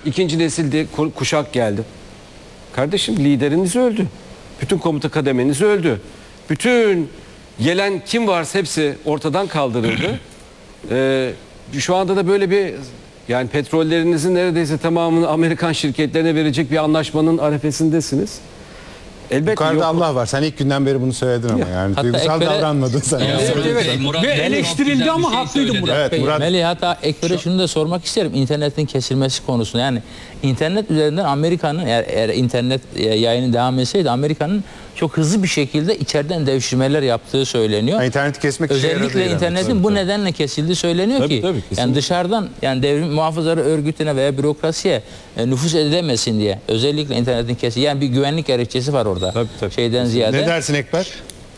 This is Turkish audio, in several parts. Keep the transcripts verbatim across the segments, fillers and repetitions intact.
İkinci nesilde kuşak geldi. Kardeşim lideriniz öldü. Bütün komuta kademeniz öldü. Bütün gelen kim varsa hepsi ortadan kaldırıldı. Ee, şu anda da böyle bir, yani petrollerinizin neredeyse tamamını Amerikan şirketlerine verecek bir anlaşmanın arefesindesiniz. Elbette Yukarıda yok. Allah var. Sen ilk günden beri bunu söyledin ama yani. Hatta Duygusal Ekber'e- davranmadın sen. Evet, Yani. evet. Evet, Bey, Murat ve Bey çok eleştirildi güzel bir ama şey haklıydı söyledi. Murat Evet, Bey. Murat- Melih, hatta Ekber'e şunu da sormak isterim. İnternetin kesilmesi konusunda. Yani internet üzerinden Amerika'nın, eğer, eğer internet yayını devam etseydi, Amerika'nın çok hızlı bir şekilde içeriden devşirmeler yaptığı söyleniyor. Ha, İnterneti kesmek işe yaradı Özellikle yani. internetin Tabii, bu tabii. nedenle kesildiği söyleniyor Tabii, ki tabii, kesinlikle. yani dışarıdan, yani devrim muhafızları örgütüne veya bürokrasiye e, nüfuz edemesin diye özellikle internetin kesildiği, yani bir güvenlik gerekçesi var orada. Tabii, tabii. Şeyden ziyade. Ne dersin Ekber?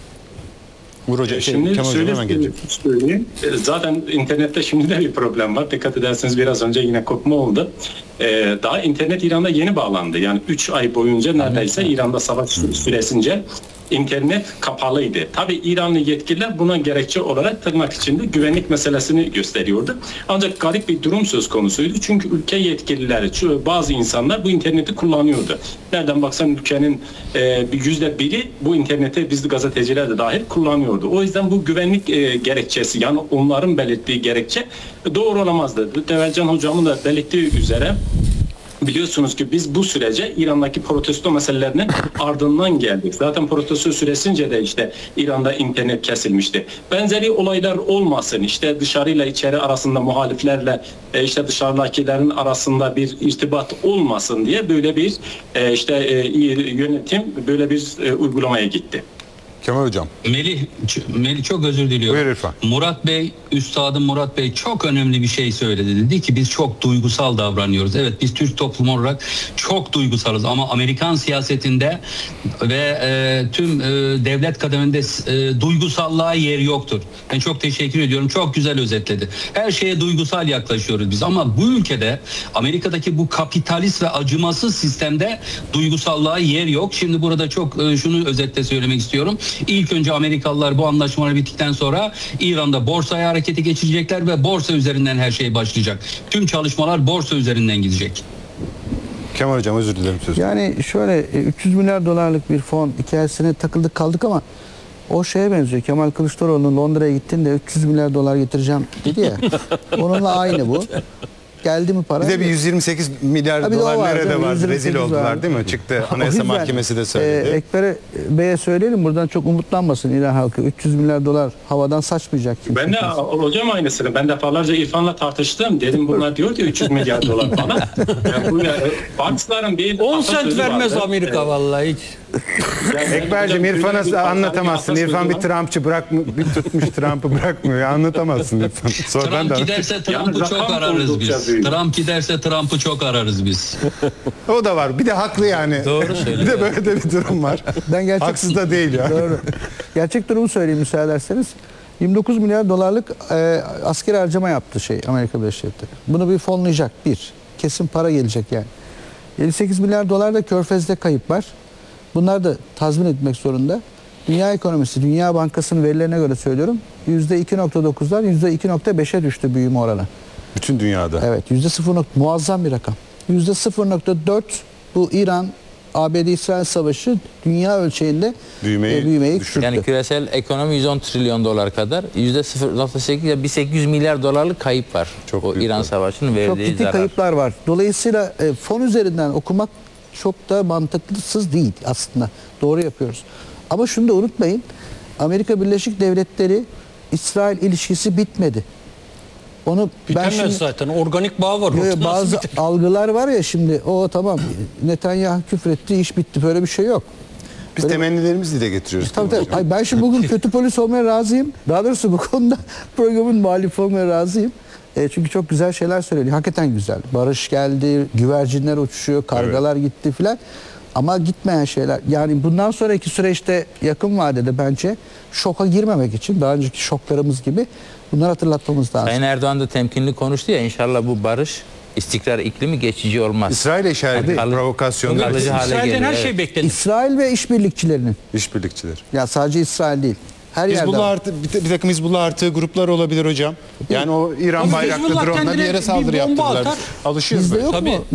Uğur Hoca, şey, Şimdi Kemal Hocam şöyle hemen gelecek. söyleyeyim. E, Zaten internette şimdi de bir problem var. Dikkat ederseniz biraz önce yine kopma oldu. Ee, daha internet İran'da yeni bağlandı. Yani üç ay boyunca neredeyse İran'da savaş süresince internet kapalıydı. Tabii İranlı yetkililer buna gerekçe olarak tırnak içinde güvenlik meselesini gösteriyordu. Ancak garip bir durum söz konusuydu. Çünkü ülke yetkilileri, ço- bazı insanlar bu interneti kullanıyordu. Nereden baksan ülkenin e, bir yüzde biri bu interneti, biz de gazeteciler de dahil kullanıyordu. O yüzden bu güvenlik e, gerekçesi, yani onların belirttiği gerekçe doğru olamazdı. Tevelcan hocamın da belirttiği üzere, biliyorsunuz ki biz bu sürece İran'daki protesto meselelerinin ardından geldik. Zaten protesto süresince de işte İran'da internet kesilmişti. Benzeri olaylar olmasın, işte dışarıyla içeri arasında muhaliflerle e, işte dışarıdakilerin arasında bir irtibat olmasın diye böyle bir e, işte e, yönetim böyle bir e, uygulamaya gitti. Kemal Hocam. Melih, Melih çok özür diliyorum. Buyur İrfan. Murat Bey, Üstadım Murat Bey çok önemli bir şey söyledi. Dedi ki biz çok duygusal davranıyoruz. Evet, biz Türk toplumu olarak çok duygusalız ama Amerikan siyasetinde ve e, tüm e, devlet kademinde e, duygusallığa yer yoktur. Ben çok teşekkür ediyorum. Çok güzel özetledi. Her şeye duygusal yaklaşıyoruz biz ama bu ülkede, Amerika'daki bu kapitalist ve acımasız sistemde duygusallığa yer yok. Şimdi burada çok e, şunu özetle söylemek istiyorum. İlk önce Amerikalılar bu anlaşmalar bittikten sonra İran'da borsaya harekete geçirecekler ve borsa üzerinden her şey başlayacak. Tüm çalışmalar borsa üzerinden gidecek. Kemal Hocam özür dilerim söz. Yani şöyle üç yüz milyar dolarlık bir fon hikayesine takıldık kaldık ama o şeye benziyor. Kemal Kılıçdaroğlu'nun Londra'ya gittiğinde üç yüz milyar dolar getireceğim dedi ya. Onunla aynı bu. Geldi mi para? Bir de bir yüz yirmi sekiz milyar Ha, bir de o dolar var, nerede tabii, var? yüz yirmi Rezil sekiz oldular var. değil mi? Çıktı. O Anayasa yüzden, Mahkemesi de söyledi. E, Ekber'e Bey'e söyleyelim buradan, çok umutlanmasın İran halkı. üç yüz milyar dolar havadan saçmayacak kimse. Ben de hocam aynısını. Ben defalarca İrfan'la tartıştım. Dedim bunlar diyor ki üç yüz milyar dolar falan. Yani bu Fox'ların bir on sent vermez vardı. Amerika Evet. vallahi hiç. Yani Ekber'cim hocam, İrfan'a bir- anlatamazsın. bir- İrfan bir Trumpçı bırakmıyor, bir tutmuş Trump'ı bırakmıyor. Ya anlatamazsın İrfan. Sonra ben Trump de giderse Trump'ı Yani çok rakam ararız oldukça biz. büyük. Trump giderse Trump'ı çok ararız biz. o da var. Bir de haklı yani. Doğru söylüyor. Bir de böyle de bir durum var. Ben gerçek, Haksız da değil ya. Doğru. Gerçek durumu söyleyeyim müsaade ederseniz. yirmi dokuz milyar dolarlık e, askeri harcama yaptı şey Amerika Birleşik Devletleri. Bunu bir fonlayacak bir. Kesin para gelecek yani. yedi sekiz milyar dolar da Körfez'de kayıp var. Bunlar da tazmin etmek zorunda. Dünya ekonomisi, Dünya Bankası'nın verilerine göre söylüyorum. yüzde iki nokta dokuzdan yüzde iki nokta beşe düştü büyüme oranı. Bütün dünyada. Evet, yüzde sıfır. Muazzam bir rakam. yüzde sıfır nokta dört bu İran A B D-İsrail savaşı dünya ölçeğinde Büyümeyi e, büyümeyi düşürdü. düşürdü. Yani küresel ekonomi yüz on trilyon dolar kadar, yüzde sıfır nokta sekiz ya bir sekiz yüz milyar dolarlık kayıp var. Çok o büyük İran var. Savaşı'nın Çok verdiği ciddi zarar. kayıplar var. Dolayısıyla e, fon üzerinden okumak çok da mantıklısız değil aslında. Doğru yapıyoruz. Ama şunu da unutmayın. Amerika Birleşik Devletleri İsrail ilişkisi bitmedi. Onu ben Bitemez şimdi zaten. Organik bağ var. Yo, yo, ortada. bazı Nasıl biter? algılar var ya şimdi, o tamam Netanyahu küfretti, iş bitti, böyle bir şey yok. Biz Böyle- temennilerimizi dile getiriyoruz. Tabii, Kemal tabii. Hocam. Ay, ben şimdi bugün kötü polis olmaya razıyım. Daha doğrusu bu konuda programın muhalif olmaya razıyım. E, çünkü çok güzel şeyler söyleniyor. Hakikaten güzel. Barış geldi, güvercinler uçuşuyor, kargalar gitti filan. Ama gitmeyen şeyler. Yani bundan sonraki süreçte yakın vadede bence şoka girmemek için, daha önceki şoklarımız gibi bunları hatırlatmamız lazım. Sayın Erdoğan da temkinli konuştu ya, inşallah bu barış, istikrar iklimi geçici olmaz. İsrail'e işareti Kalı- provokasyonlar, kalıcı hale İsrail'den geliyor. her evet. şey beklenir. İsrail ve işbirlikçilerinin, işbirlikçiler. ya sadece İsrail değil, her yerde Hizbullah var. artı, bir, bir takım Hizbullah artı gruplar olabilir hocam. Yani o İran Ama bayraklı Hizbullah drone'la bir kendine yere bir saldırı bomba yaptırdılar. atar. Alışıyoruz Bizde böyle. yok Tabii. mu?